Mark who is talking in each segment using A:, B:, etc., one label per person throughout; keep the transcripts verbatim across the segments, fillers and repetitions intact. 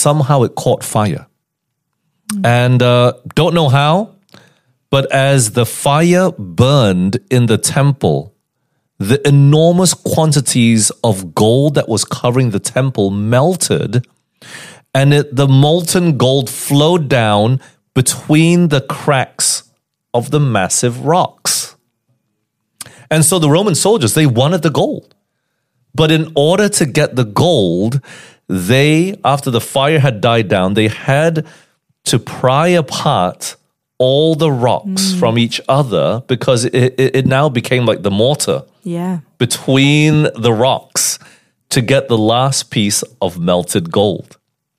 A: somehow it caught fire. Mm. And uh, don't know how, but as the fire burned in the temple, the enormous quantities of gold that was covering the temple melted, and it, the molten gold flowed down between the cracks of the massive rocks. And so the Roman soldiers, they wanted the gold. But in order to get the gold, they, after the fire had died down, they had to pry apart all the rocks mm. from each other, because it, it, it now became like the mortar
B: yeah.
A: between the rocks to get the last piece of melted gold.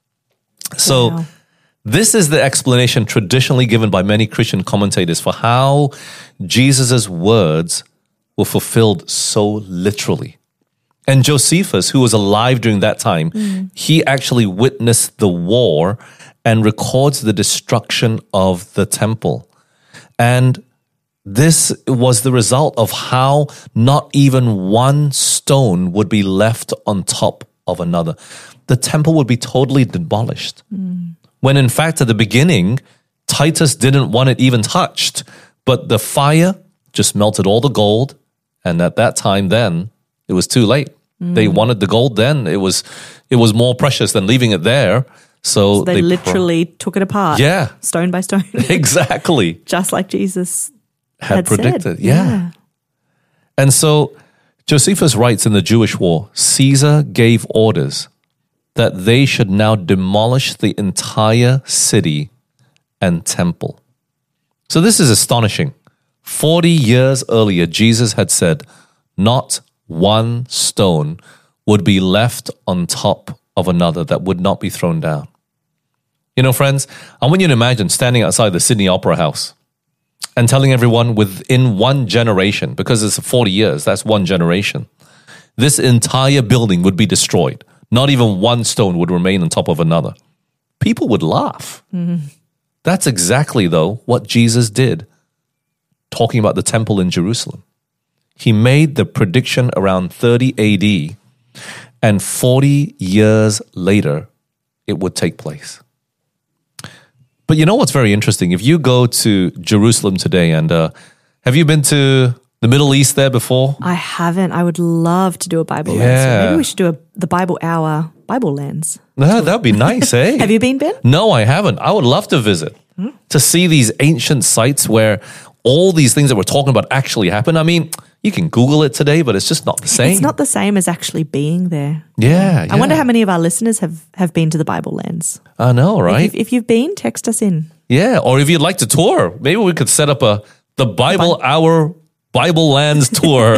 A: So
B: wow.
A: This is the explanation traditionally given by many Christian commentators for how Jesus' words were fulfilled so literally. And Josephus, who was alive during that time, mm. he actually witnessed the war and records the destruction of the temple. And this was the result of how not even one stone would be left on top of another. The temple would be totally demolished. Mm. When in fact, at the beginning, Titus didn't want it even touched, but the fire just melted all the gold. And at that time then, it was too late. Mm. They wanted the gold then. It was it was more precious than leaving it there. So,
B: so they, they literally pro- took it apart.
A: Yeah.
B: Stone by stone.
A: Exactly.
B: Just like Jesus
A: had,
B: had
A: predicted.
B: Said.
A: Yeah.
B: yeah.
A: And so Josephus writes in the Jewish War, Caesar gave orders that they should now demolish the entire city and temple. So this is astonishing. Forty years earlier, Jesus had said, not one stone would be left on top of another that would not be thrown down. You know, friends, I want you to imagine standing outside the Sydney Opera House and telling everyone within one generation, because it's forty years, that's one generation, this entire building would be destroyed. Not even one stone would remain on top of another. People would laugh. Mm-hmm. That's exactly, though, what Jesus did, talking about the temple in Jerusalem. He made the prediction around thirty A D, and forty years later, it would take place. But you know what's very interesting? If you go to Jerusalem today, and uh, have you been to the Middle East there before?
B: I haven't. I would love to do a Bible
A: Yeah.
B: lens. So maybe we should do a the Bible Hour Bible lens.
A: No, that'd be nice, eh?
B: Have you been, Ben?
A: No, I haven't. I would love to visit, hmm? to see these ancient sites where all these things that we're talking about actually happen. I mean, you can Google it today, but it's just not the same.
B: It's not the same as actually being there.
A: Yeah, yeah.
B: I wonder how many of our listeners have, have been to the Bible lens.
A: I know, right?
B: If, if you've been, text us in.
A: Yeah, or if you'd like to tour, maybe we could set up a the Bible Bi- Hour Bible Lands tour.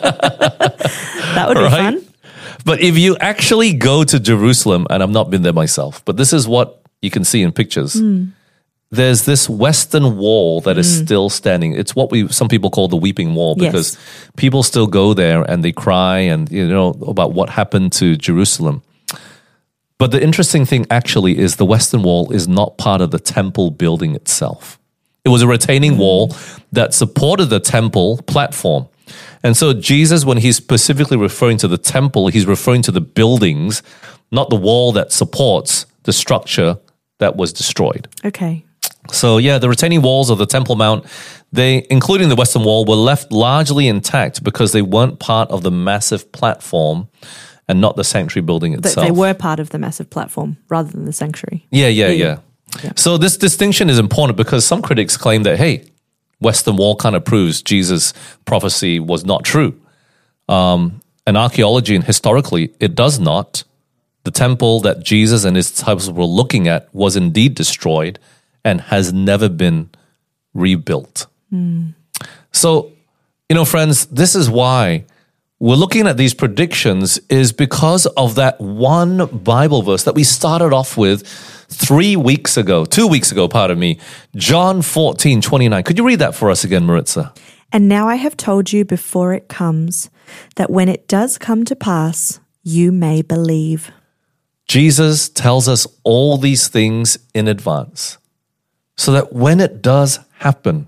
B: That would be
A: right?
B: fun.
A: But if you actually go to Jerusalem, and I've not been there myself, but this is what you can see in pictures. Mm. There's this western wall that is mm. still standing. It's what we some people call the Weeping Wall, because yes. people still go there and they cry and you know about what happened to Jerusalem. But the interesting thing actually is the western wall is not part of the temple building itself. It was a retaining mm. wall that supported the temple platform. And so Jesus, when he's specifically referring to the temple, he's referring to the buildings, not the wall that supports the structure that was destroyed.
B: Okay.
A: So yeah, the retaining walls of the Temple Mount, they, including the Western Wall, were left largely intact because they weren't part of the massive platform and not the sanctuary building itself.
B: They were part of the massive platform rather than the sanctuary.
A: Yeah, yeah, yeah. yeah. yeah. So this distinction is important because some critics claim that, hey, Western Wall kind of proves Jesus' prophecy was not true. Um, and archaeology and historically, it does not. The temple that Jesus and his disciples were looking at was indeed destroyed and has never been rebuilt. Mm. So, you know, friends, this is why we're looking at these predictions is because of that one Bible verse that we started off with three weeks ago, two weeks ago, pardon me, John fourteen twenty-nine. Could you read that for us again, Maritza?
B: And now I have told you before it comes, that when it does come to pass, you may believe.
A: Jesus tells us all these things in advance so that when it does happen,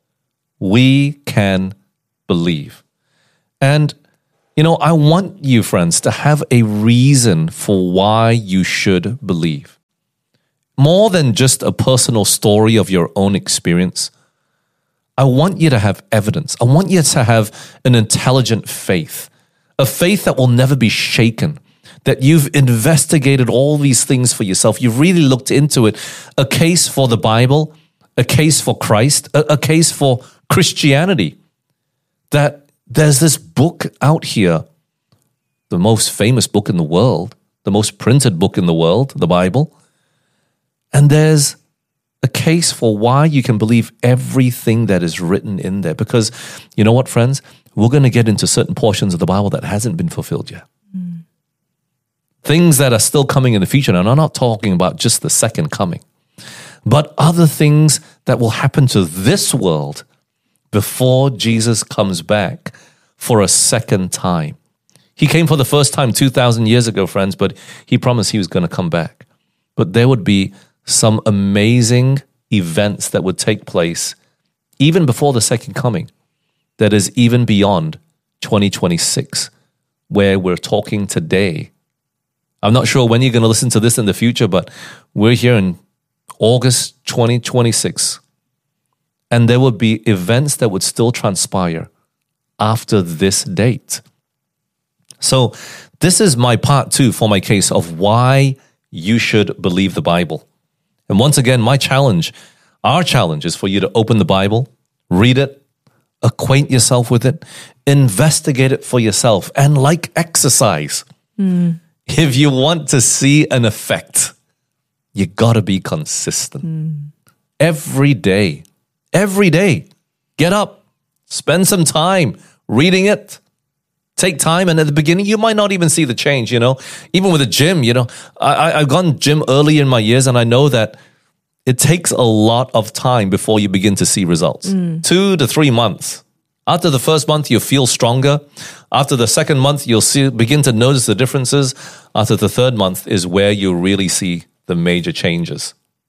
A: we can believe. And, you know, I want you, friends, to have a reason for why you should believe. more than just a personal story of your own experience. I want you to have evidence. I want you to have an intelligent faith, a faith that will never be shaken, that you've investigated all these things for yourself. You've really looked into it. A case for the Bible, a case for Christ, a, a case for Christianity. That there's this book out here, the most famous book in the world, the most printed book in the world, the Bible. And there's a case for why you can believe everything that is written in there. Because you know what, friends? We're going to get into certain portions of the Bible that hasn't been fulfilled yet. Mm. Things that are still coming in the future. And I'm not talking about just the second coming, but other things that will happen to this world before Jesus comes back for a second time. He came for the first time two thousand years ago, friends, but he promised he was going to come back. But there would be some amazing events that would take place even before the second coming, that is even beyond twenty twenty-six, where we're talking today. I'm not sure when you're going to listen to this in the future, but we're here in August twenty twenty-six, and there would be events that would still transpire after this date. So this is my part two for my case of why you should believe the Bible. And once again, my challenge, our challenge is for you to open the Bible, read it, acquaint yourself with it, investigate it for yourself. And like exercise, mm. if you want to see an effect, you got to be consistent. Mm. Every day, every day, get up, spend some time reading it. Take time, and at the beginning, you might not even see the change, you know. Even with the gym, you know, I, I've gone gym early in my years, and I know that it takes a lot of time before you begin to see results. Mm. Two to three months. After the first month, you feel stronger. After the second month, you'll see begin to notice the differences. After the third month is where you really see the major changes.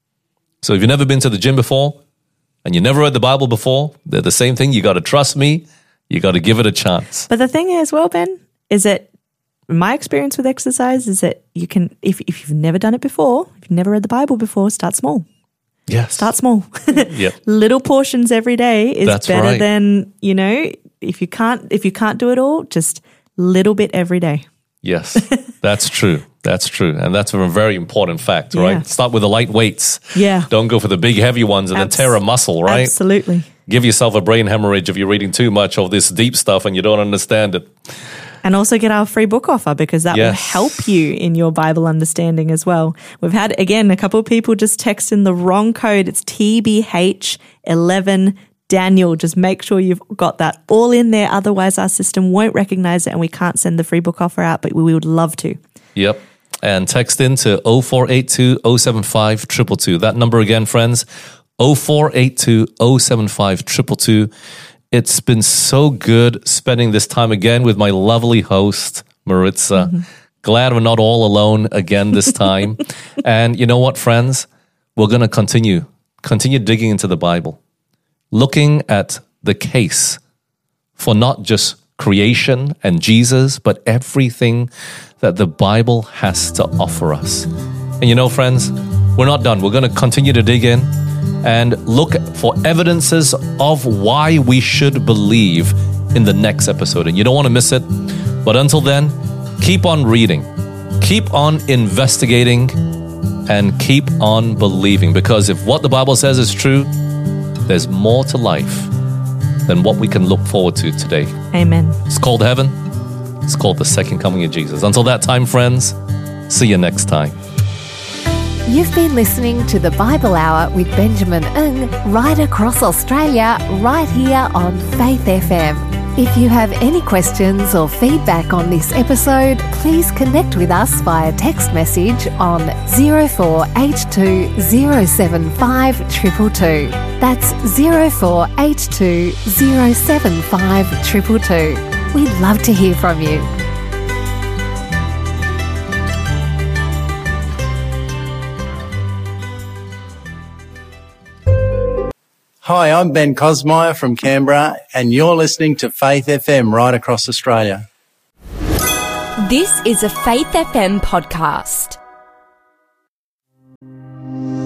A: So if you've never been to the gym before, and you never read the Bible before, they're the same thing. You got to trust me. You got to give it a chance.
B: But the thing is, well, Ben, is that my experience with exercise is that you can, if, if you've never done it before, if you've never read the Bible before, start small.
A: Yes.
B: Start small.
A: Yep.
B: Little portions every day is
A: That's
B: better
A: right.
B: than, you know, if you can't, if you can't do it all, just little bit every day.
A: Yes, that's true. That's true. And that's a very important fact,
B: Yeah.
A: right? Start with the light weights.
B: Yeah.
A: Don't go for the big heavy ones and
B: Abs-
A: then tear a muscle, right?
B: Absolutely.
A: Give yourself a brain hemorrhage if you're reading too much of this deep stuff and you don't understand it.
B: And also get our free book offer, because that
A: Yes.
B: will help you in your Bible understanding as well. We've had, again, a couple of people just text in the wrong code. It's T B H eleven Daniel. Just make sure you've got that all in there. Otherwise, our system won't recognize it and we can't send the free book offer out, but we would love to.
A: Yep. And text in to oh four eight two, oh seven five, two two two. That number again, friends, oh four eight two, oh seven five, two two two. It's been so good spending this time again with my lovely host, Maritza. Mm-hmm. Glad we're not all alone again this time. And you know what, friends? We're going to continue, continue digging into the Bible, looking at the case for not just creation and Jesus, but everything that the Bible has to offer us. And you know, friends, we're not done. We're going to continue to dig in and look for evidences of why we should believe in the next episode. And you don't want to miss it. But until then, keep on reading, keep on investigating, and keep on believing. Because if what the Bible says is true, there's more to life than what we can look forward to today.
B: Amen.
A: It's called heaven. It's called the second coming of Jesus. Until that time, friends, see you next time.
C: You've been listening to the Bible Hour with Benjamin Ng right across Australia, right here on Faith F M. If you have any questions or feedback on this episode, please connect with us via text message on zero four eight two, zero seven five, two two two. That's zero four eight two, zero seven five, two two two. We'd love to hear from you.
D: Hi, I'm Ben Cosmeyer from Canberra, and you're listening to Faith F M right across Australia.
E: This is a Faith F M podcast.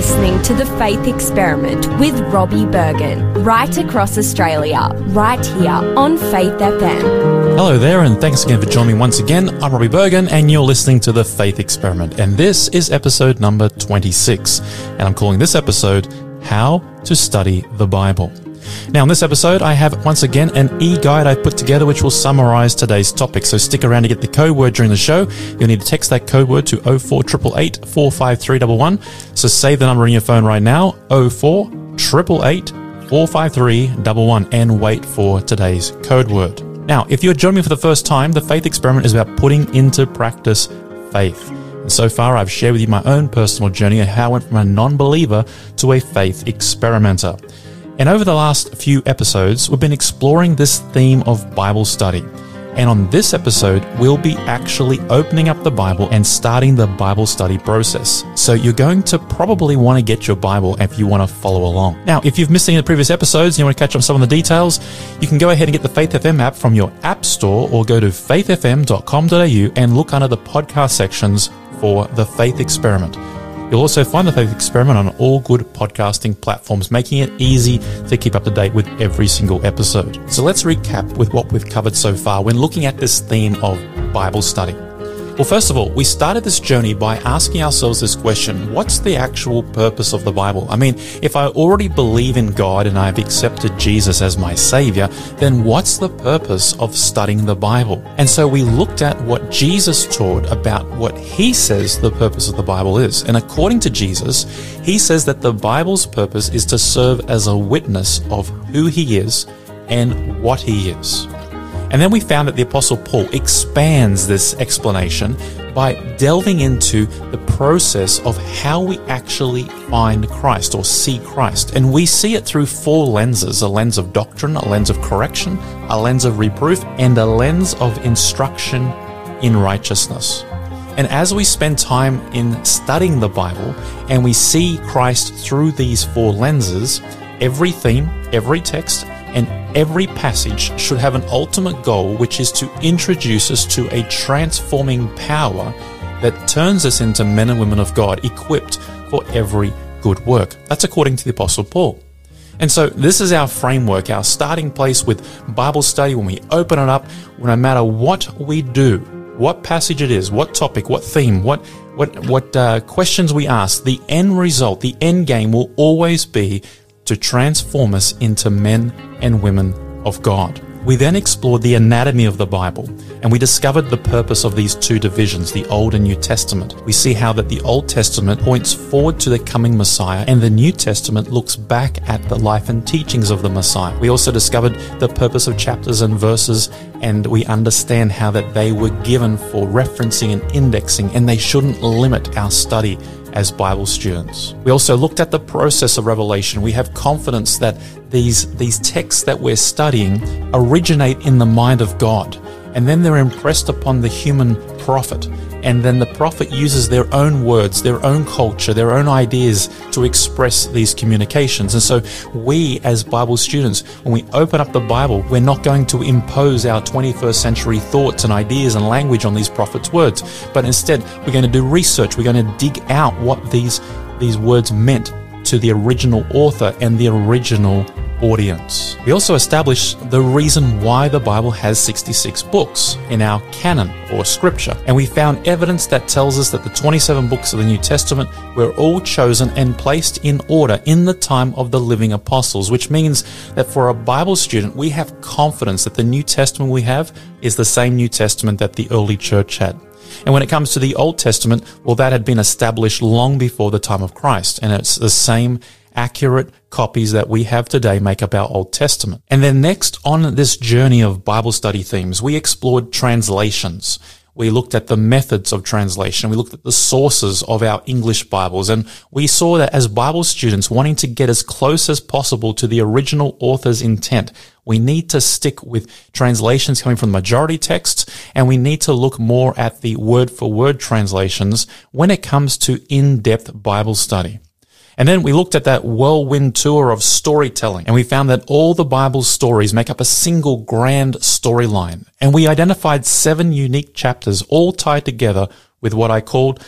E: listening to The Faith Experiment with Robbie Bergen, right across Australia, right here on Faith F M.
F: Hello there, and thanks again for joining me once again. I'm Robbie Bergen, and you're listening to The Faith Experiment, and this is episode number twenty-six, and I'm calling this episode, How to Study the Bible. Now, in this episode, I have once again an e-guide I've put together which will summarize today's topic. So stick around to get the code word during the show. You'll need to text that code word to oh four eight eight eight, four five three one one. So save the number in your phone right now, oh four eight eight eight, four five three one one, and wait for today's code word. Now, if you're joining me for the first time, the Faith Experiment is about putting into practice faith. And so far, I've shared with you my own personal journey of how I went from a non-believer to a faith experimenter. And over the last few episodes, we've been exploring this theme of Bible study. And on this episode, we'll be actually opening up the Bible and starting the Bible study process. So you're going to probably want to get your Bible if you want to follow along. Now, if you've missed any of the previous episodes and you want to catch up on some of the details, you can go ahead and get the Faith F M app from your app store or go to faith f m dot com dot a u and look under the podcast sections for The Faith Experiment. You'll also find The Faith Experiment on all good podcasting platforms, making it easy to keep up to date with every single episode. So let's recap with what we've covered so far when looking at this theme of Bible study. Well, first of all, we started this journey by asking ourselves this question: what's the actual purpose of the Bible? I mean, if I already believe in God and I've accepted Jesus as my Savior, then what's the purpose of studying the Bible? And so we looked at what Jesus taught about what he says the purpose of the Bible is. And according to Jesus, he says that the Bible's purpose is to serve as a witness of who he is and what he is. And then we found that the Apostle Paul expands this explanation by delving into the process of how we actually find Christ or see Christ. And we see it through four lenses: a lens of doctrine, a lens of correction, a lens of reproof, and a lens of instruction in righteousness. And as we spend time in studying the Bible and we see Christ through these four lenses, every theme, every text, and every passage should have an ultimate goal, which is to introduce us to a transforming power that turns us into men and women of God, equipped for every good work. That's according to the Apostle Paul. And so this is our framework, our starting place with Bible study. When we open it up, no matter what we do, what passage it is, what topic, what theme, what what what uh, questions we ask, the end result, the end game will always be to transform us into men and women of God. We then explored the anatomy of the Bible, and we discovered the purpose of these two divisions, the Old and New Testament. We see how that the Old Testament points forward to the coming Messiah, and the New Testament looks back at the life and teachings of the Messiah. We also discovered the purpose of chapters and verses, and we understand how that they were given for referencing and indexing, and they shouldn't limit our study as Bible students. We also looked at the process of revelation. We have confidence that these, these texts that we're studying originate in the mind of God, and then they're impressed upon the human prophet. And then the prophet uses their own words, their own culture, their own ideas to express these communications. And so we, as Bible students, when we open up the Bible, we're not going to impose our twenty-first century thoughts and ideas and language on these prophets' words, but instead we're going to do research. We're going to dig out what these, these words meant to the original author and the original audience. We also established the reason why the Bible has sixty-six books in our canon or scripture. And we found evidence that tells us that the twenty-seven books of the New Testament were all chosen and placed in order in the time of the living apostles, which means that for a Bible student, we have confidence that the New Testament we have is the same New Testament that the early church had. And when it comes to the Old Testament, well, that had been established long before the time of Christ, and it's the same accurate copies that we have today make up our Old Testament. And then next on this journey of Bible study themes, we explored translations. We looked at the methods of translation. We looked at the sources of our English Bibles. And we saw that as Bible students wanting to get as close as possible to the original author's intent, we need to stick with translations coming from the majority texts, and we need to look more at the word-for-word translations when it comes to in-depth Bible study. And then we looked at that whirlwind tour of storytelling, and we found that all the Bible's stories make up a single grand storyline. And we identified seven unique chapters all tied together with what I called the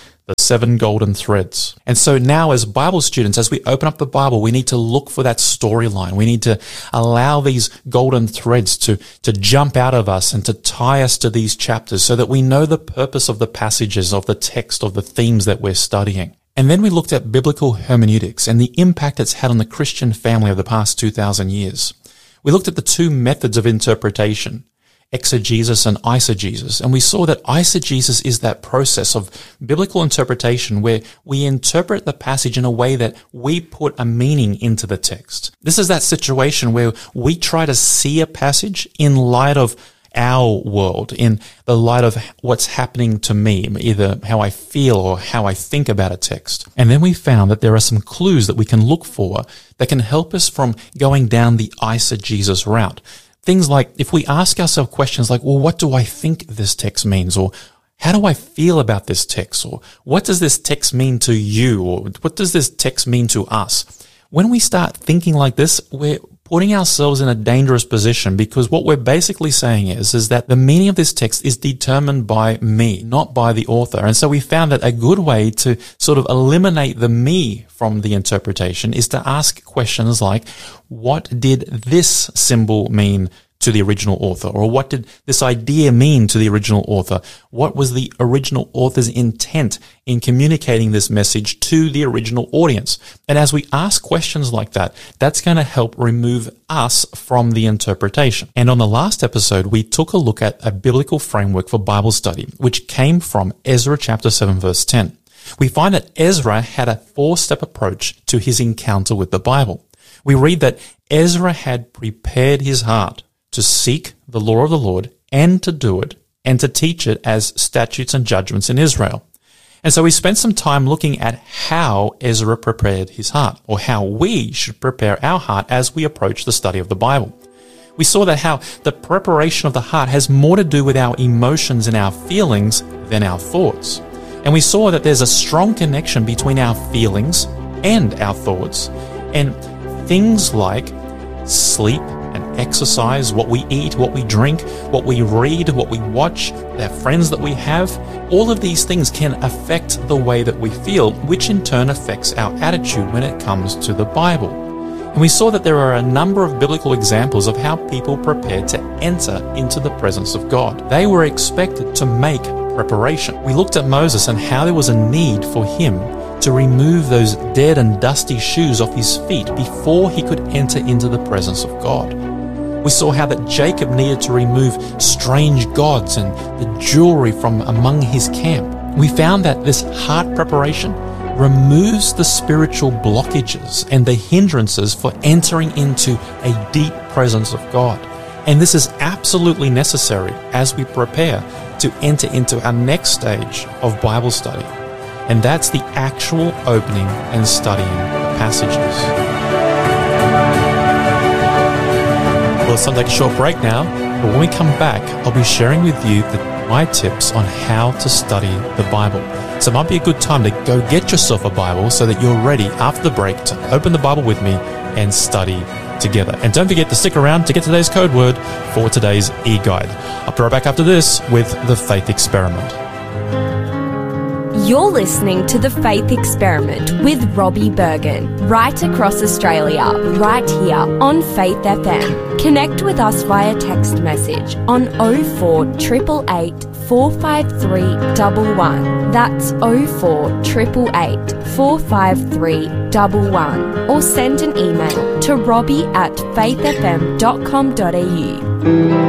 F: seven golden threads. And so now as Bible students, as we open up the Bible, we need to look for that storyline. We need to allow these golden threads to, to jump out of us and to tie us to these chapters so that we know the purpose of the passages, of the text, of the themes that we're studying. And then we looked at biblical hermeneutics and the impact it's had on the Christian family over the past two thousand years. We looked at the two methods of interpretation, exegesis and eisegesis, and we saw that eisegesis is that process of biblical interpretation where we interpret the passage in a way that we put a meaning into the text. This is that situation where we try to see a passage in light of our world, in the light of what's happening to me, either how I feel or how I think about a text. And then we found that there are some clues that we can look for that can help us from going down the eisegesis route. Things like if we ask ourselves questions like, well, what do I think this text means? Or how do I feel about this text? Or what does this text mean to you? Or what does this text mean to us? When we start thinking like this, we're putting ourselves in a dangerous position because what we're basically saying is, is that the meaning of this text is determined by me, not by the author. And so we found that a good way to sort of eliminate the me from the interpretation is to ask questions like, what did this symbol mean to the original author? Or what did this idea mean to the original author? What was the original author's intent in communicating this message to the original audience? And as we ask questions like that, that's going to help remove us from the interpretation. And on the last episode, we took a look at a biblical framework for Bible study, which came from Ezra chapter seven, verse ten. We find that Ezra had a four-step approach to his encounter with the Bible. We read that Ezra had prepared his heart to seek the law of the Lord and to do it and to teach it as statutes and judgments in Israel. And so we spent some time looking at how Ezra prepared his heart, or how we should prepare our heart as we approach the study of the Bible. We saw that how the preparation of the heart has more to do with our emotions and our feelings than our thoughts. And we saw that there's a strong connection between our feelings and our thoughts. And things like sleep and exercise, what we eat, what we drink, what we read, what we watch, the friends that we have, all of these things can affect the way that we feel, which in turn affects our attitude when it comes to the Bible. And we saw that there are a number of biblical examples of how people prepared to enter into the presence of God. They were expected to make preparation. We looked at Moses and how there was a need for him to remove those dead and dusty shoes off his feet before he could enter into the presence of God. We saw how that Jacob needed to remove strange gods and the jewelry from among his camp. We found that this heart preparation removes the spiritual blockages and the hindrances for entering into a deep presence of God. And this is absolutely necessary as we prepare to enter into our next stage of Bible study. And that's the actual opening and studying the passages. Well, it's time to take a short break now, but when we come back, I'll be sharing with you the, my tips on how to study the Bible. So it might be a good time to go get yourself a Bible so that you're ready after the break to open the Bible with me and study together. And don't forget to stick around to get today's code word for today's e-guide. I'll be right back after this with The Faith Experiment.
E: You're listening to The Faith Experiment with Robbie Bergen, right across Australia, right here on Faith F M. Connect with us via text message on oh four eight eight eight, four five three one one. That's oh four eight eight eight, four five three one one. Or send an email to robbie at faith f m dot com dot a u.